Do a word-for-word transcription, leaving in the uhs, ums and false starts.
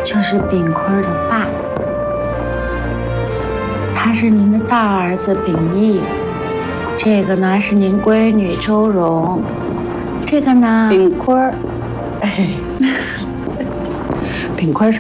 就是炳坤的爸，他是您的大儿子炳义，这个呢是您闺女周蓉，这个呢炳坤儿，哎，炳坤上。